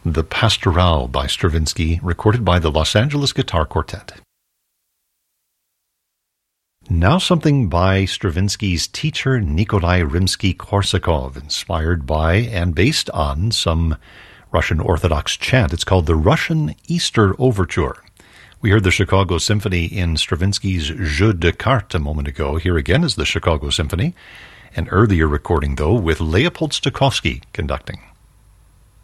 The Pastoral by Stravinsky, recorded by the Los Angeles Guitar Quartet. Now something by Stravinsky's teacher Nikolai Rimsky-Korsakov, inspired by and based on some Russian Orthodox chant. It's called the Russian Easter Overture. We heard the Chicago Symphony in Stravinsky's Jeu de Cartes a moment ago. Here again is the Chicago Symphony, an earlier recording, though, with Leopold Stokowski conducting.